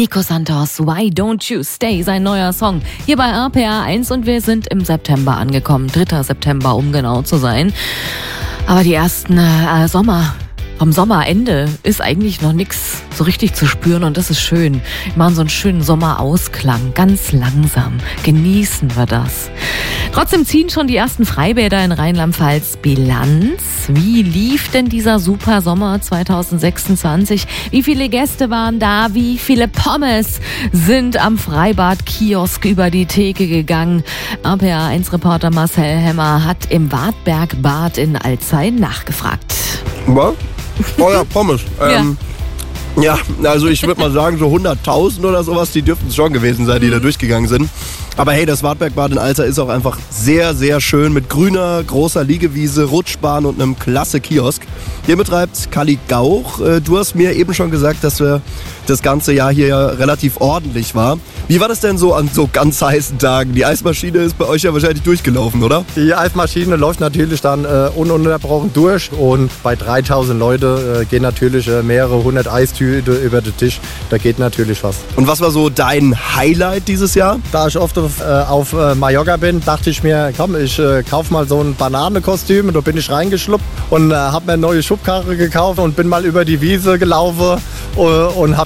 Nico Santos, Why Don't You Stay, sein neuer Song. Hier bei RPR 1 und wir sind im September angekommen. 3. September, um genau zu sein. Aber die ersten vom Sommerende ist eigentlich noch nichts so richtig zu spüren und das ist schön. Wir machen so einen schönen Sommerausklang, ganz langsam. Genießen wir das. Trotzdem ziehen schon die ersten Freibäder in Rheinland-Pfalz Bilanz. Wie lief denn dieser super Sommer 2026? Wie viele Gäste waren da? Wie viele Pommes sind am Freibad-Kiosk über die Theke gegangen? RPR1-Reporter Marcel Hemmer hat im Wartbergbad in Alzey nachgefragt. Was? Oh ja, Pommes. Ja, also ich würde mal sagen, so 100.000 oder sowas, die dürften es schon gewesen sein, die da durchgegangen sind. Aber hey, das Wartbergbad in Alzey ist auch einfach sehr, sehr schön mit grüner, großer Liegewiese, Rutschbahn und einem klasse Kiosk. Hier betreibt Kalli Gauch. Du hast mir eben schon gesagt, dass das ganze Jahr hier ja relativ ordentlich war. Wie war das denn so an so ganz heißen Tagen? Die Eismaschine ist bei euch ja wahrscheinlich durchgelaufen, oder? Die Eismaschine läuft natürlich dann ununterbrochen durch und bei 3000 Leute gehen natürlich mehrere hundert Eistüte über den Tisch. Da geht natürlich was. Und was war so dein Highlight dieses Jahr? Da ich oft auf Mallorca bin, dachte ich mir, komm, ich kaufe mal so ein Bananenkostüm. Und da bin ich reingeschluppt und habe mir eine neue Schubkarre gekauft und bin mal über die Wiese gelaufen und habe